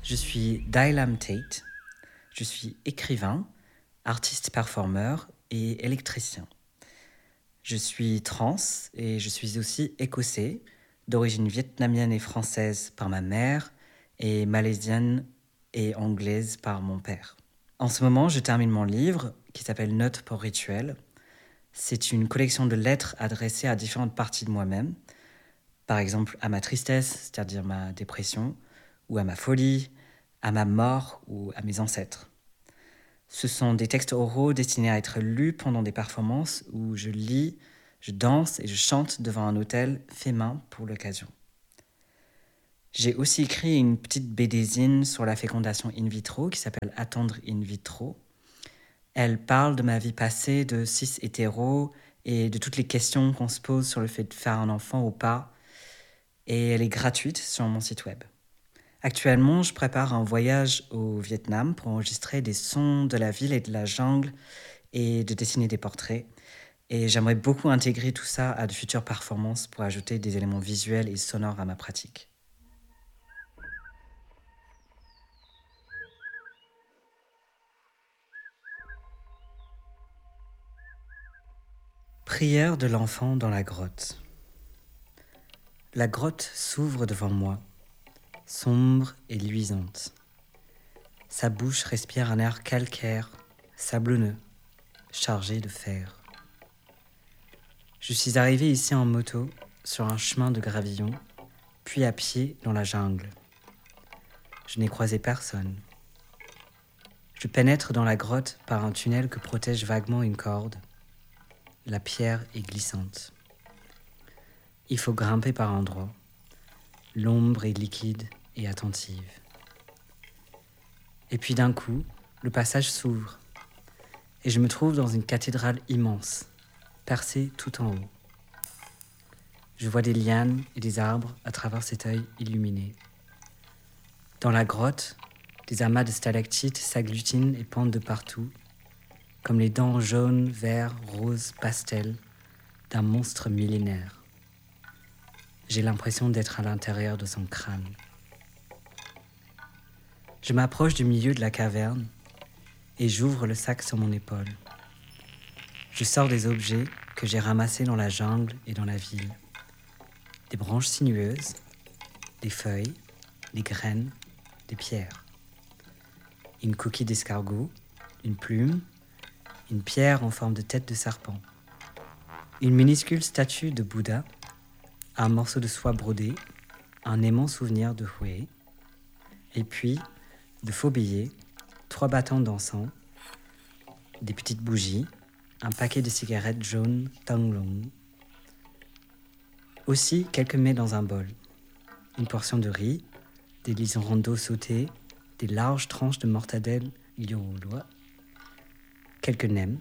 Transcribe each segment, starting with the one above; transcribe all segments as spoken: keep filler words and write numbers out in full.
Je suis Dai Lam Tate. Je suis écrivain, artiste-performeur et électricien. Je suis trans et je suis aussi écossais, d'origine vietnamienne et française par ma mère et malaisienne et anglaise par mon père. En ce moment, je termine mon livre qui s'appelle Notes pour rituel. C'est une collection de lettres adressées à différentes parties de moi-même. Par exemple, à ma tristesse, c'est-à-dire ma dépression, ou à ma folie, à ma mort ou à mes ancêtres. Ce sont des textes oraux destinés à être lus pendant des performances où je lis, je danse et je chante devant un autel fait main pour l'occasion. J'ai aussi écrit une petite bédésine sur la fécondation in vitro qui s'appelle Attendre in vitro. Elle parle de ma vie passée de cis hétéro et de toutes les questions qu'on se pose sur le fait de faire un enfant ou pas. Et elle est gratuite sur mon site web. Actuellement, je prépare un voyage au Vietnam pour enregistrer des sons de la ville et de la jungle et de dessiner des portraits. Et j'aimerais beaucoup intégrer tout ça à de futures performances pour ajouter des éléments visuels et sonores à ma pratique. Prière de l'enfant dans la grotte. La grotte s'ouvre devant moi, sombre et luisante. Sa bouche respire un air calcaire, sablonneux, chargé de fer. Je suis arrivé ici en moto, sur un chemin de gravillon, puis à pied dans la jungle. Je n'ai croisé personne. Je pénètre dans la grotte par un tunnel que protège vaguement une corde. La pierre est glissante. Il faut grimper par endroits. L'ombre est liquide et attentive. Et puis d'un coup, le passage s'ouvre et je me trouve dans une cathédrale immense, percée tout en haut. Je vois des lianes et des arbres à travers cet œil illuminé. Dans la grotte, des amas de stalactites s'agglutinent et pendent de partout, comme les dents jaunes, verts, roses, pastel d'un monstre millénaire. J'ai l'impression d'être à l'intérieur de son crâne. Je m'approche du milieu de la caverne et j'ouvre le sac sur mon épaule. Je sors des objets que j'ai ramassés dans la jungle et dans la ville. Des branches sinueuses, des feuilles, des graines, des pierres. Une coquille d'escargot, une plume, une pierre en forme de tête de serpent. Une minuscule statue de Bouddha, un morceau de soie brodée, un aimant souvenir de Hue, et puis de faux billets, trois bâtons d'encens, des petites bougies, un paquet de cigarettes jaunes Tanglong. Aussi quelques mets dans un bol, une portion de riz, des liserons d'eau sautés, des larges tranches de mortadelle liulois, quelques nems,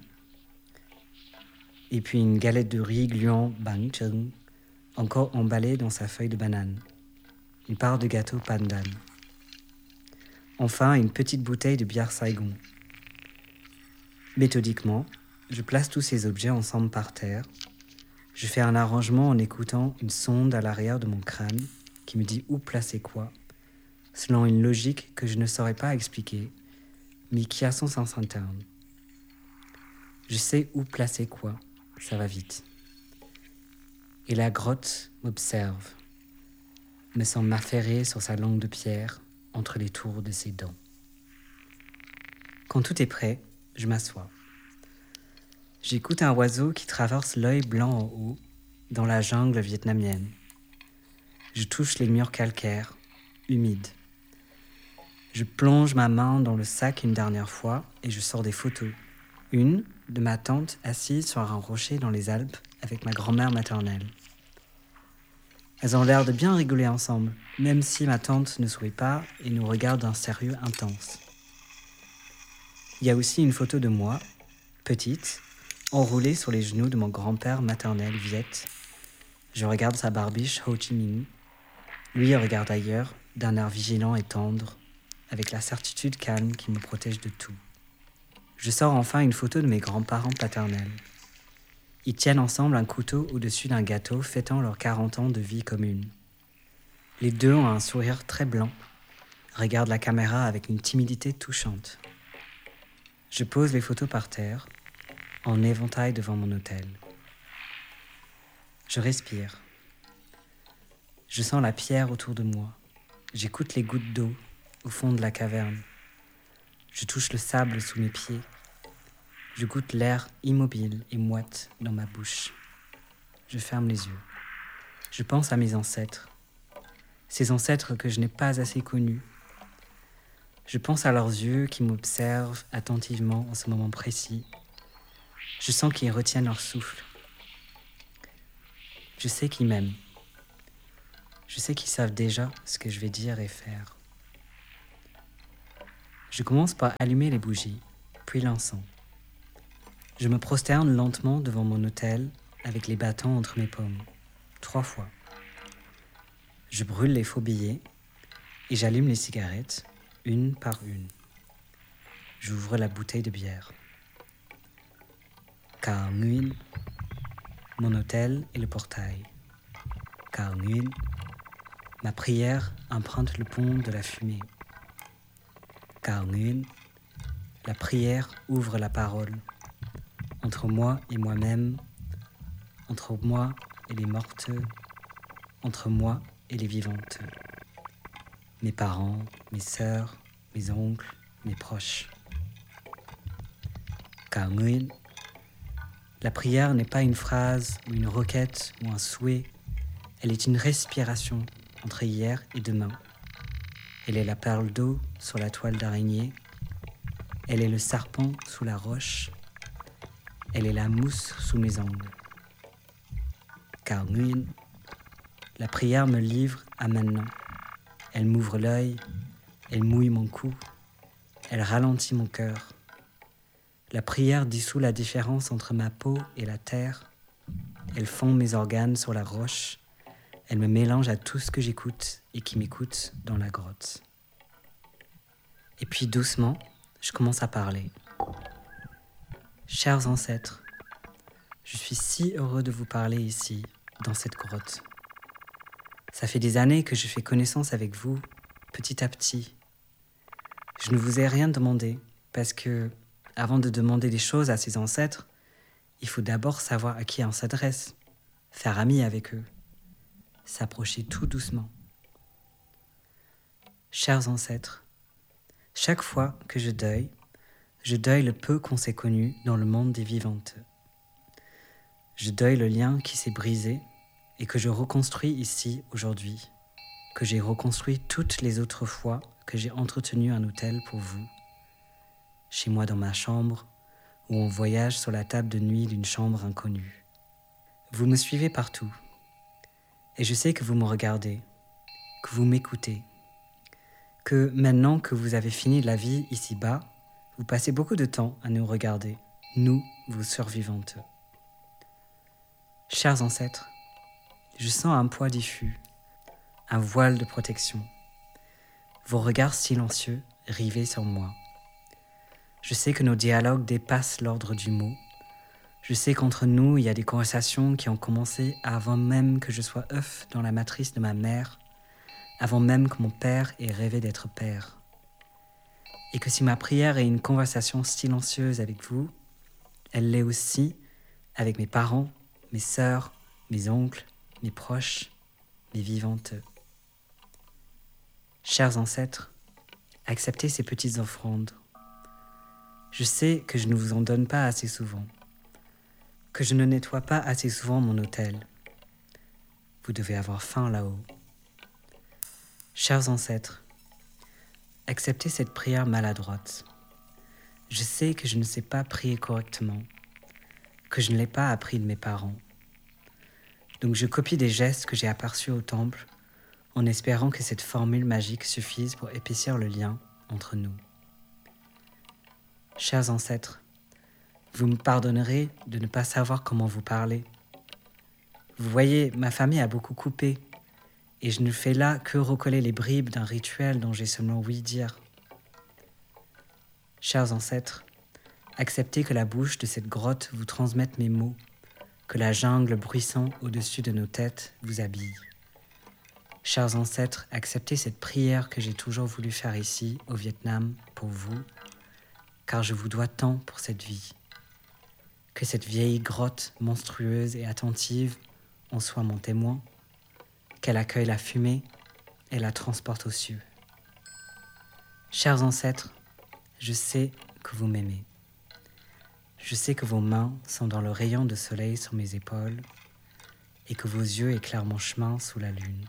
et puis une galette de riz gluant bang chung, encore emballée dans sa feuille de banane, une part de gâteau pandan. Enfin, une petite bouteille de bière Saigon. Méthodiquement, je place tous ces objets ensemble par terre. Je fais un arrangement en écoutant une sonde à l'arrière de mon crâne qui me dit où placer quoi, selon une logique que je ne saurais pas expliquer, mais qui a son sens interne. Je sais où placer quoi, ça va vite. Et la grotte m'observe, me sent m'affairer sur sa langue de pierre entre les tours de ses dents. Quand tout est prêt, je m'assois. J'écoute un oiseau qui traverse l'œil blanc en haut dans la jungle vietnamienne. Je touche les murs calcaires, humides. Je plonge ma main dans le sac une dernière fois et je sors des photos. Une de ma tante assise sur un rocher dans les Alpes avec ma grand-mère maternelle. Elles ont l'air de bien rigoler ensemble, même si ma tante ne sourit pas et nous regarde d'un sérieux intense. Il y a aussi une photo de moi, petite, enroulée sur les genoux de mon grand-père maternel Viet. Je regarde sa barbiche Ho Chi Minh. Lui regarde ailleurs, d'un air vigilant et tendre, avec la certitude calme qui me protège de tout. Je sors enfin une photo de mes grands-parents paternels. Ils tiennent ensemble un couteau au-dessus d'un gâteau fêtant leurs quarante ans de vie commune. Les deux ont un sourire très blanc, regarde la caméra avec une timidité touchante. Je pose les photos par terre, en éventail devant mon autel. Je respire. Je sens la pierre autour de moi. J'écoute les gouttes d'eau au fond de la caverne. Je touche le sable sous mes pieds. Je goûte l'air immobile et moite dans ma bouche. Je ferme les yeux. Je pense à mes ancêtres. Ces ancêtres que je n'ai pas assez connus. Je pense à leurs yeux qui m'observent attentivement en ce moment précis. Je sens qu'ils retiennent leur souffle. Je sais qu'ils m'aiment. Je sais qu'ils savent déjà ce que je vais dire et faire. Je commence par allumer les bougies, puis l'encens. Je me prosterne lentement devant mon autel avec les bâtons entre mes paumes, trois fois. Je brûle les faux billets et j'allume les cigarettes, une par une. J'ouvre la bouteille de bière. Ka Nguyen, mon autel est le portail. Ka Nguyen, ma prière emprunte le pont de la fumée. Ka Nguyen, la prière ouvre la parole. Entre moi et moi-même, entre moi et les mortes, entre moi et les vivantes. Mes parents, mes sœurs, mes oncles, mes proches. Ka Nguyen, la prière n'est pas une phrase ou une requête ou un souhait, elle est une respiration entre hier et demain. Elle est la perle d'eau sur la toile d'araignée, elle est le serpent sous la roche, elle est la mousse sous mes ongles. Ka Nguyen, la prière me livre à maintenant. Elle m'ouvre l'œil, elle mouille mon cou, elle ralentit mon cœur. La prière dissout la différence entre ma peau et la terre. Elle fond mes organes sur la roche. Elle me mélange à tout ce que j'écoute et qui m'écoute dans la grotte. Et puis doucement, je commence à parler. Chers ancêtres, je suis si heureux de vous parler ici, dans cette grotte. Ça fait des années que je fais connaissance avec vous, petit à petit. Je ne vous ai rien demandé, parce que, avant de demander des choses à ses ancêtres, il faut d'abord savoir à qui on s'adresse, faire ami avec eux, s'approcher tout doucement. Chers ancêtres, chaque fois que je deuille, je deuille le peu qu'on s'est connu dans le monde des vivantes. Je deuille le lien qui s'est brisé et que je reconstruis ici aujourd'hui, que j'ai reconstruit toutes les autres fois que j'ai entretenu un hôtel pour vous, chez moi dans ma chambre, ou en voyage sur la table de nuit d'une chambre inconnue. Vous me suivez partout, et je sais que vous me regardez, que vous m'écoutez, que maintenant que vous avez fini la vie ici-bas, vous passez beaucoup de temps à nous regarder, nous, vous survivantes. Chers ancêtres, je sens un poids diffus, un voile de protection, vos regards silencieux rivés sur moi. Je sais que nos dialogues dépassent l'ordre du mot. Je sais qu'entre nous, il y a des conversations qui ont commencé avant même que je sois œuf dans la matrice de ma mère, avant même que mon père ait rêvé d'être père. Et que si ma prière est une conversation silencieuse avec vous, elle l'est aussi avec mes parents, mes sœurs, mes oncles, mes proches, mes vivantes. Chers ancêtres, acceptez ces petites offrandes. Je sais que je ne vous en donne pas assez souvent, que je ne nettoie pas assez souvent mon autel. Vous devez avoir faim là-haut. Chers ancêtres, acceptez cette prière maladroite. Je sais que je ne sais pas prier correctement, que je ne l'ai pas appris de mes parents. Donc je copie des gestes que j'ai aperçus au temple en espérant que cette formule magique suffise pour épaissir le lien entre nous. Chers ancêtres, vous me pardonnerez de ne pas savoir comment vous parler. Vous voyez, ma famille a beaucoup coupé et je ne fais là que recoller les bribes d'un rituel dont j'ai seulement ouï dire. Chers ancêtres, acceptez que la bouche de cette grotte vous transmette mes mots, que la jungle bruissant au-dessus de nos têtes vous habille. Chers ancêtres, acceptez cette prière que j'ai toujours voulu faire ici, au Vietnam, pour vous, car je vous dois tant pour cette vie. Que cette vieille grotte monstrueuse et attentive en soit mon témoin, qu'elle accueille la fumée et la transporte aux cieux. Chers ancêtres, je sais que vous m'aimez. Je sais que vos mains sont dans le rayon de soleil sur mes épaules et que vos yeux éclairent mon chemin sous la lune.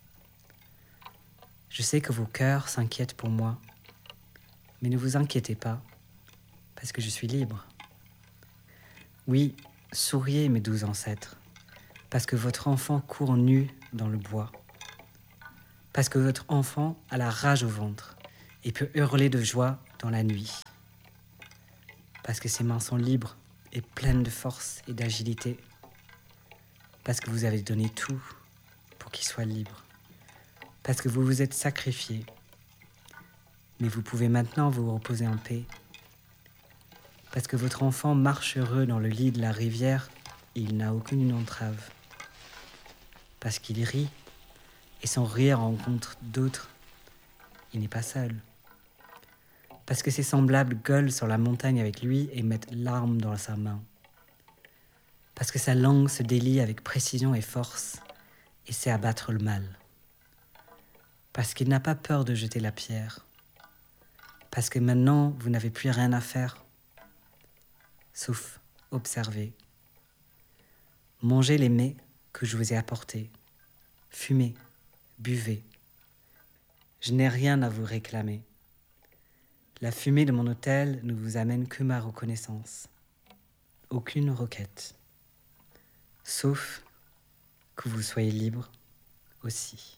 Je sais que vos cœurs s'inquiètent pour moi, mais ne vous inquiétez pas, parce que je suis libre. Oui, souriez mes doux ancêtres, parce que votre enfant court nu dans le bois, parce que votre enfant a la rage au ventre et peut hurler de joie dans la nuit, parce que ses mains sont libres et pleines de force et d'agilité, parce que vous avez donné tout pour qu'il soit libre, parce que vous vous êtes sacrifié, mais vous pouvez maintenant vous reposer en paix, parce que votre enfant marche heureux dans le lit de la rivière et il n'a aucune entrave, parce qu'il rit et son rire rencontre d'autres, il n'est pas seul, parce que ses semblables gueulent sur la montagne avec lui et mettent l'arme dans sa main, parce que sa langue se délie avec précision et force et sait abattre le mal, parce qu'il n'a pas peur de jeter la pierre, parce que maintenant vous n'avez plus rien à faire, sauf observer. Mangez les mets que je vous ai apportés, fumez, buvez. Je n'ai rien à vous réclamer. La fumée de mon hôtel ne vous amène que ma reconnaissance. Aucune requête. Sauf que vous soyez libre aussi.